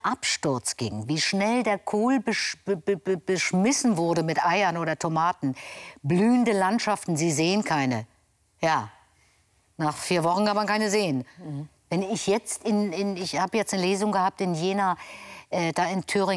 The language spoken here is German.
Absturz ging, wie schnell der Kohl beschmissen wurde mit Eiern oder Tomaten. Blühende Landschaften, Sie sehen keine. Ja, nach 4 Wochen kann man keine sehen. Wenn ich jetzt ich habe jetzt eine Lesung gehabt in Jena, da in Thüringen.